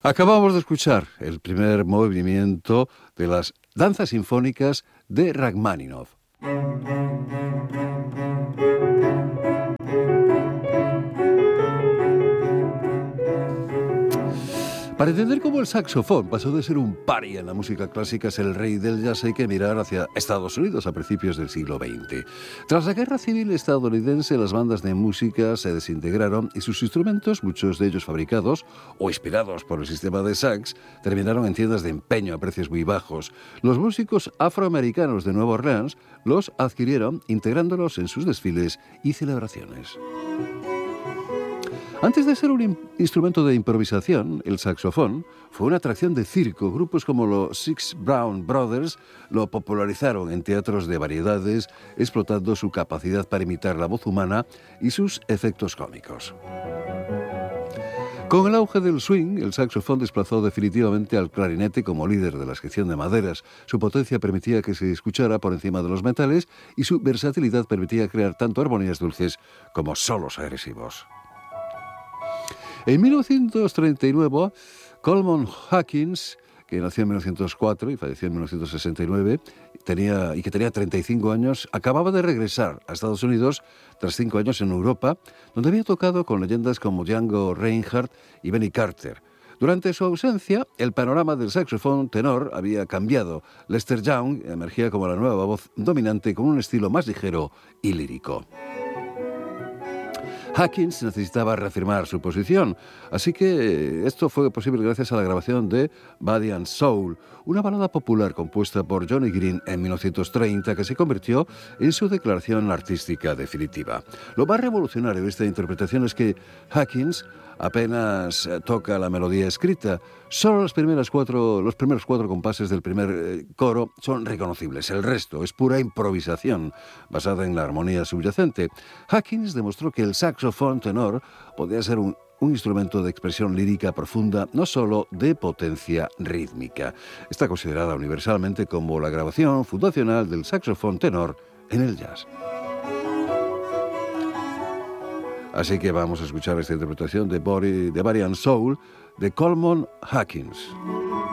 Acabamos de escuchar el primer movimiento de las danzas sinfónicas de Rachmaninoff. Para entender cómo el saxofón pasó de ser un paria en la música clásica a ser el rey del jazz, hay que mirar hacia Estados Unidos a principios del siglo XX. Tras la Guerra Civil estadounidense, las bandas de música se desintegraron y sus instrumentos, muchos de ellos fabricados o inspirados por el sistema de sax, terminaron en tiendas de empeño a precios muy bajos. Los músicos afroamericanos de Nueva Orleans los adquirieron integrándolos en sus desfiles y celebraciones. Antes de ser un instrumento de improvisación, el saxofón fue una atracción de circo. Grupos como los Six Brown Brothers lo popularizaron en teatros de variedades, explotando su capacidad para imitar la voz humana y sus efectos cómicos. Con el auge del swing, el saxofón desplazó definitivamente al clarinete como líder de la sección de maderas. Su potencia permitía que se escuchara por encima de los metales y su versatilidad permitía crear tanto armonías dulces como solos agresivos. En 1939, Coleman Hawkins, que nació en 1904 y falleció en 1969, que tenía 35 años, acababa de regresar a Estados Unidos tras 5 años en Europa, donde había tocado con leyendas como Django Reinhardt y Benny Carter. Durante su ausencia, el panorama del saxofón tenor había cambiado. Lester Young emergía como la nueva voz dominante con un estilo más ligero y lírico. Hawkins necesitaba reafirmar su posición, así que esto fue posible gracias a la grabación de Body and Soul, una balada popular compuesta por Johnny Green en 1930 que se convirtió en su declaración artística definitiva. Lo más revolucionario de esta interpretación es que Hawkins apenas toca la melodía escrita. Solo los primeros cuatro compases del primer coro son reconocibles. El resto es pura improvisación basada en la armonía subyacente. Hawkins demostró que el saxofón tenor podía ser un instrumento de expresión lírica profunda, no solo de potencia rítmica. Está considerada universalmente como la grabación fundacional del saxofón tenor en el jazz. Así que vamos a escuchar esta interpretación de Body and Soul de Coleman Hawkins.